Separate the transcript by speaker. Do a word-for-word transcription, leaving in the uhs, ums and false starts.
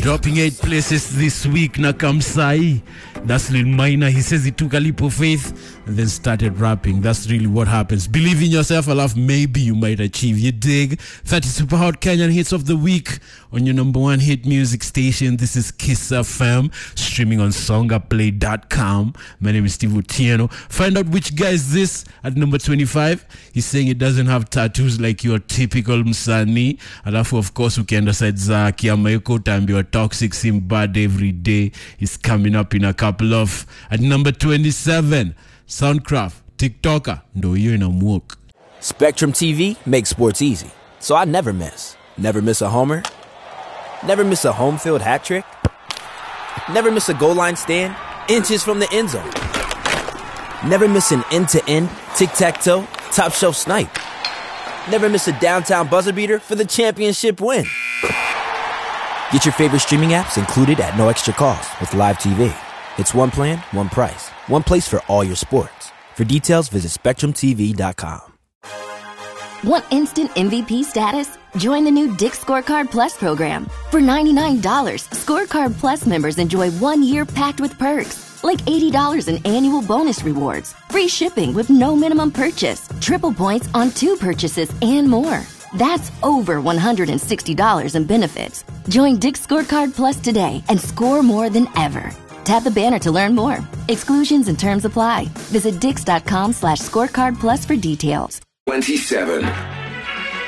Speaker 1: Dropping eight places this week, Nakamsai. That's Lil Minor. He says he took a leap of faith and then started rapping. That's really what happens. Believe in yourself enough, maybe you might achieve. You dig? thirty super hot Kenyan hits of the week on your number one hit music station. This is Kiss F M, streaming on songaplay dot com. My name is Steve Otieno. Find out which guy is this at number twenty-five. He's saying he doesn't have tattoos like your typical Msani. Alafu, of course, ukienda side za Kiamaiko Tambi or Toxic Sim Bad every day. He's coming up in a couple of. At number twenty-seven, Soundcraft, TikToker, ndo hiyo inamwok.
Speaker 2: Spectrum T V makes sports easy, so I never miss. Never miss a homer. Never miss a home field hat trick. Never miss a goal line stand, inches from the end zone. Never miss an end-to-end, tic-tac-toe, top-shelf snipe. Never miss a downtown buzzer beater for the championship win. Get your favorite streaming apps included at no extra cost with Live T V. It's one plan, one price, one place for all your sports. For details, visit spectrum t v dot com.
Speaker 3: Want instant M V P status? Join the new Dick's Scorecard Plus program. For ninety-nine dollars, Scorecard Plus members enjoy one year packed with perks, like eighty dollars in annual bonus rewards, free shipping with no minimum purchase, triple points on two purchases, and more. That's over one hundred sixty dollars in benefits. Join Dick's Scorecard Plus today and score more than ever. Tap the banner to learn more. Exclusions and terms apply. Visit dix dot com slash scorecard plus for details.
Speaker 4: twenty-seven.